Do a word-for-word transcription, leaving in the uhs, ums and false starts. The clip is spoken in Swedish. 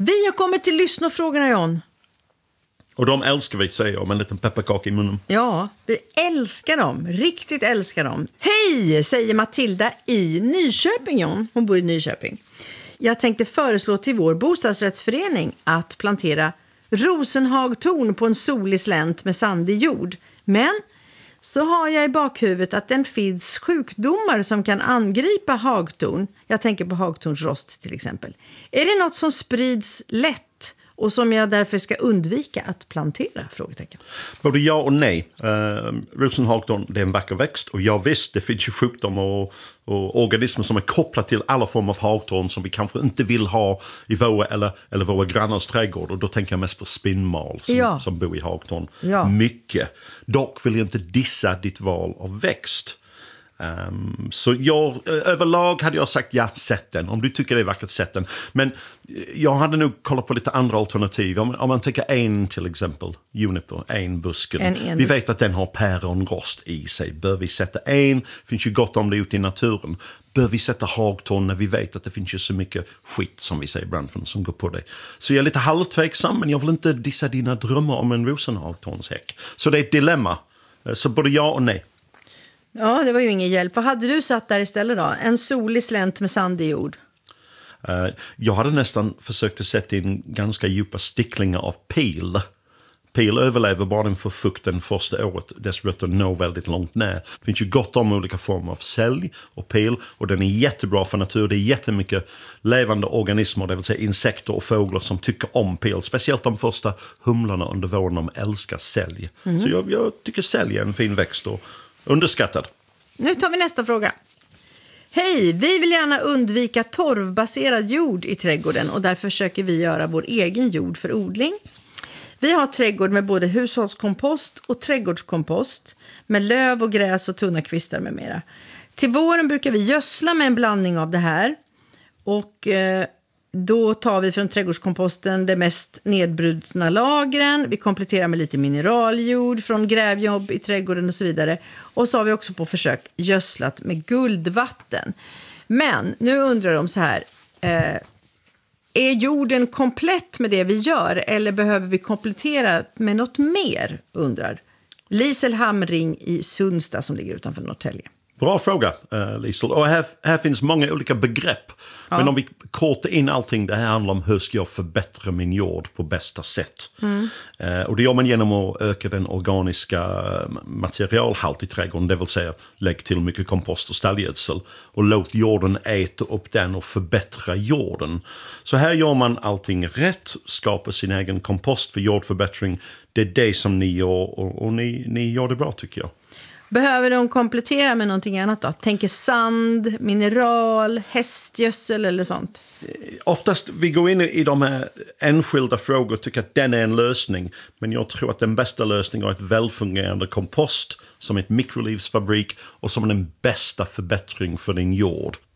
Vi har kommit till lyssnarfrågorna, John. Och de älskar vi, säger jag, med en liten pepparkaka i munnen. Ja, vi älskar dem. Riktigt älskar dem. Hej, säger Matilda i Nyköping, John. Hon bor i Nyköping. Jag tänkte föreslå till vår bostadsrättsförening att plantera rosenhagtorn på en solig slänt med sandig jord. Men så har jag i bakhuvudet att den finns sjukdomar som kan angripa hagtorn. Jag tänker på hagtornsrost till exempel. Är det något som sprids lätt och som jag därför ska undvika att plantera? Frågetecken. Både ja och nej. Uh, rosenhagtorn, det är en vacker växt. Och ja visst, det finns ju sjukdomar och, och organismer som är kopplade till alla former av hagtorn som vi kanske inte vill ha i våra eller, eller våra grannars trädgård. Och då tänker jag mest på spinnmal som, ja. som bor i hagtorn. Ja. Mycket. Dock vill jag inte dissa ditt val av växt. Um, så jag, överlag hade jag sagt ja, sätt den. Om du tycker det är vackert, sätt den. Men jag hade nog kollat på lite andra alternativ. Om, om man tänker en till exempel, juniper, en busken. En, en. Vi vet att den har päronrost i sig. Bör vi sätta en? Finns ju gott om det ute i naturen. Bör vi sätta hagtorn när vi vet att det finns ju så mycket skit, som vi säger ibland, som går på det. Så jag är lite halvtveksam, men jag vill inte dissa dina drömmar om en rosenhagtornshäck. Så det är ett dilemma. Så både ja och nej. Ja, det var ju ingen hjälp. Vad hade du satt där istället då? En solig slänt med sandig jord? Uh, jag hade nästan försökt att sätta in ganska djupa sticklingar av pil. Pil överlever bara den för fukten första året. Dess rötter når väldigt långt ner. Det finns ju gott om olika former av sälj och pil. Och den är jättebra för natur. Det är jättemycket levande organismer, det vill säga insekter och fåglar som tycker om pil. Speciellt de första humlarna under våren, de älskar sälj. Mm. Så jag, jag tycker sälj är en fin växt och underskattad. Nu tar vi nästa fråga. Hej, vi vill gärna undvika torvbaserad jord i trädgården och därför försöker vi göra vår egen jord för odling. Vi har trädgård med både hushållskompost och trädgårdskompost med löv och gräs och tunna kvistar med mera. Till våren brukar vi gödsla med en blandning av det här och eh, då tar vi från trädgårdskomposten de mest nedbrutna lagren. Vi kompletterar med lite mineraljord från grävjobb i trädgården och så vidare. Och så har vi också på försök gödslat med guldvatten. Men nu undrar de så här. Eh, är jorden komplett med det vi gör eller behöver vi komplettera med något mer, undrar Lisel Hamring i Sundsta som ligger utanför Norrtälje. Bra fråga, uh, Lisel. Och här, här finns många olika begrepp. Ja. Men om vi kortar in allting, det här handlar om hur ska jag förbättra min jord på bästa sätt. Mm. Uh, och det gör man genom att öka den organiska materialhalt i trädgården. Det vill säga, lägg till mycket kompost och stallgödsel. Och låt jorden äta upp den och förbättra jorden. Så här gör man allting rätt. Skapar sin egen kompost för jordförbättring. Det är det som ni gör och, och ni, ni gör det bra, tycker jag. Behöver de komplettera med någonting annat då? Tänker sand, mineral, hästgödsel eller sånt? Oftast vi går in i de här enskilda frågor och tycker att den är en lösning. Men jag tror att den bästa lösningen är ett välfungerande kompost som ett mikrolivsfabrik och som den bästa förbättring för din jord.